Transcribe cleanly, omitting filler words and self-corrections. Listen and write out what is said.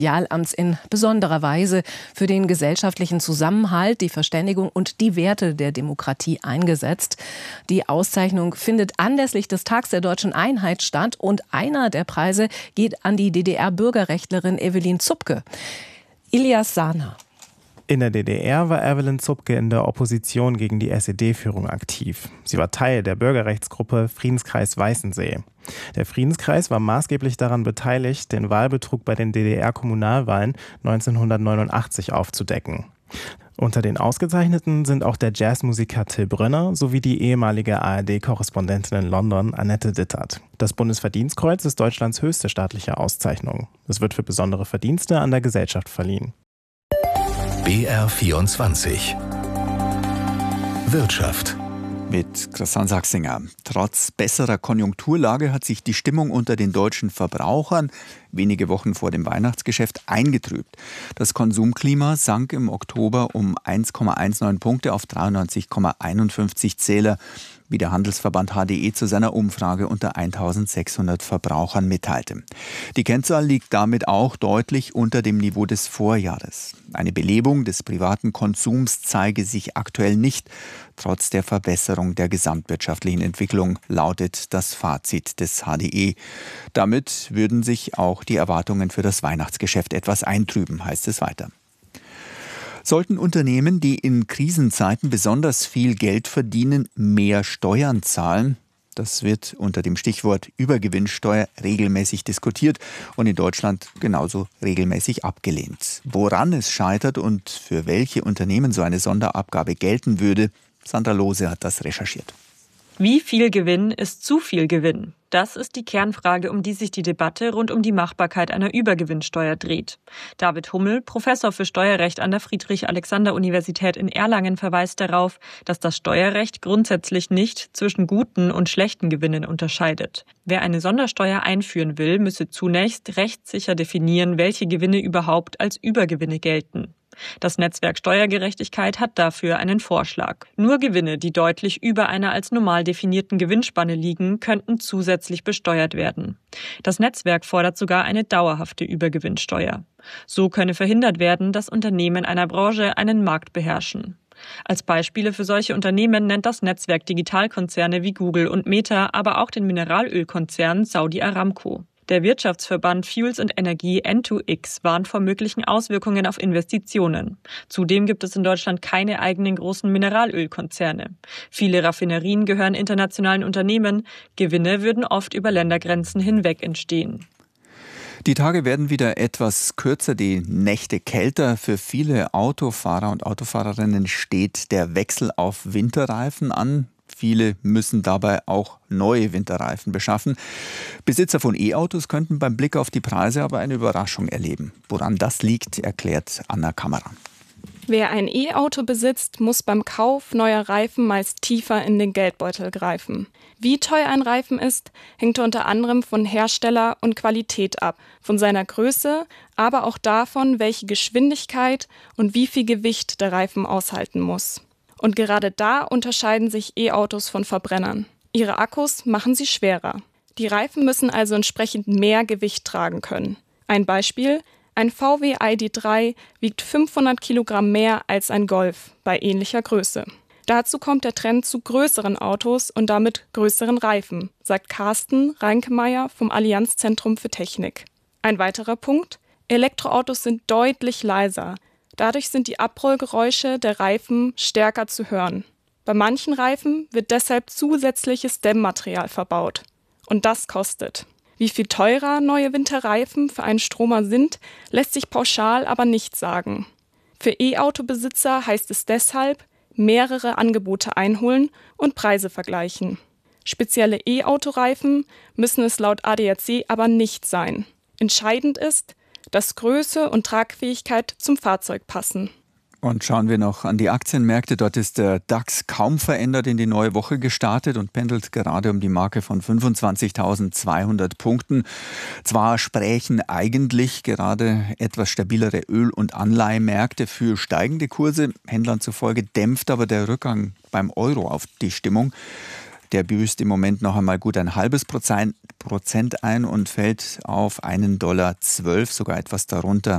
Sozialamts in besonderer Weise für den gesellschaftlichen Zusammenhalt, die Verständigung und die Werte der Demokratie eingesetzt. Die Auszeichnung findet anlässlich des Tags der Deutschen Einheit statt und einer der Preise geht an die DDR-Bürgerrechtlerin Evelyn Zupke. Ilias Sahner. In der DDR war Evelyn Zupke in der Opposition gegen die SED-Führung aktiv. Sie war Teil der Bürgerrechtsgruppe Friedenskreis Weißensee. Der Friedenskreis war maßgeblich daran beteiligt, den Wahlbetrug bei den DDR-Kommunalwahlen 1989 aufzudecken. Unter den Ausgezeichneten sind auch der Jazzmusiker Till Brönner sowie die ehemalige ARD-Korrespondentin in London Annette Dittert. Das Bundesverdienstkreuz ist Deutschlands höchste staatliche Auszeichnung. Es wird für besondere Verdienste an der Gesellschaft verliehen. BR24 Wirtschaft mit Christian Sachsinger. Trotz besserer Konjunkturlage hat sich die Stimmung unter den deutschen Verbrauchern wenige Wochen vor dem Weihnachtsgeschäft eingetrübt. Das Konsumklima sank im Oktober um 1,19 Punkte auf 93,51 Zähler, wie der Handelsverband HDE zu seiner Umfrage unter 1600 Verbrauchern mitteilte. Die Kennzahl liegt damit auch deutlich unter dem Niveau des Vorjahres. Eine Belebung des privaten Konsums zeige sich aktuell nicht, trotz der Verbesserung der gesamtwirtschaftlichen Entwicklung, lautet das Fazit des HDE. Damit würden sich auch die Erwartungen für das Weihnachtsgeschäft etwas eintrüben, heißt es weiter. Sollten Unternehmen, die in Krisenzeiten besonders viel Geld verdienen, mehr Steuern zahlen? Das wird unter dem Stichwort Übergewinnsteuer regelmäßig diskutiert und in Deutschland genauso regelmäßig abgelehnt. Woran es scheitert und für welche Unternehmen so eine Sonderabgabe gelten würde, Sandra Lohse hat das recherchiert. Wie viel Gewinn ist zu viel Gewinn? Das ist die Kernfrage, um die sich die Debatte rund um die Machbarkeit einer Übergewinnsteuer dreht. David Hummel, Professor für Steuerrecht an der Friedrich-Alexander-Universität in Erlangen, verweist darauf, dass das Steuerrecht grundsätzlich nicht zwischen guten und schlechten Gewinnen unterscheidet. Wer eine Sondersteuer einführen will, müsse zunächst rechtssicher definieren, welche Gewinne überhaupt als Übergewinne gelten. Das Netzwerk Steuergerechtigkeit hat dafür einen Vorschlag. Nur Gewinne, die deutlich über einer als normal definierten Gewinnspanne liegen, könnten zusätzlich besteuert werden. Das Netzwerk fordert sogar eine dauerhafte Übergewinnsteuer. So könne verhindert werden, dass Unternehmen einer Branche einen Markt beherrschen. Als Beispiele für solche Unternehmen nennt das Netzwerk Digitalkonzerne wie Google und Meta, aber auch den Mineralölkonzern Saudi Aramco. Der Wirtschaftsverband Fuels und Energie N2X warnt vor möglichen Auswirkungen auf Investitionen. Zudem gibt es in Deutschland keine eigenen großen Mineralölkonzerne. Viele Raffinerien gehören internationalen Unternehmen. Gewinne würden oft über Ländergrenzen hinweg entstehen. Die Tage werden wieder etwas kürzer, die Nächte kälter. Für viele Autofahrer und Autofahrerinnen steht der Wechsel auf Winterreifen an. Viele müssen dabei auch neue Winterreifen beschaffen. Besitzer von E-Autos könnten beim Blick auf die Preise aber eine Überraschung erleben. Woran das liegt, erklärt Anna Kammerer. Wer ein E-Auto besitzt, muss beim Kauf neuer Reifen meist tiefer in den Geldbeutel greifen. Wie teuer ein Reifen ist, hängt unter anderem von Hersteller und Qualität ab, von seiner Größe, aber auch davon, welche Geschwindigkeit und wie viel Gewicht der Reifen aushalten muss. Und gerade da unterscheiden sich E-Autos von Verbrennern. Ihre Akkus machen sie schwerer. Die Reifen müssen also entsprechend mehr Gewicht tragen können. Ein Beispiel: Ein VW ID.3 wiegt 500 Kilogramm mehr als ein Golf bei ähnlicher Größe. Dazu kommt der Trend zu größeren Autos und damit größeren Reifen, sagt Carsten Reinkemeyer vom Allianzzentrum für Technik. Ein weiterer Punkt: Elektroautos sind deutlich leiser. Dadurch sind die Abrollgeräusche der Reifen stärker zu hören. Bei manchen Reifen wird deshalb zusätzliches Dämmmaterial verbaut. Und das kostet. Wie viel teurer neue Winterreifen für einen Stromer sind, lässt sich pauschal aber nicht sagen. Für E-Auto-Besitzer heißt es deshalb, mehrere Angebote einholen und Preise vergleichen. Spezielle E-Auto-Reifen müssen es laut ADAC aber nicht sein. Entscheidend ist, dass Größe und Tragfähigkeit zum Fahrzeug passen. Und schauen wir noch an die Aktienmärkte. Dort ist der DAX kaum verändert in die neue Woche gestartet und pendelt gerade um die Marke von 25.200 Punkten. Zwar sprächen eigentlich gerade etwas stabilere Öl- und Anleihenmärkte für steigende Kurse. Händlern zufolge dämpft aber der Rückgang beim Euro auf die Stimmung. Der büßt im Moment noch einmal gut 0,5% ein und fällt auf $1,12, sogar etwas darunter.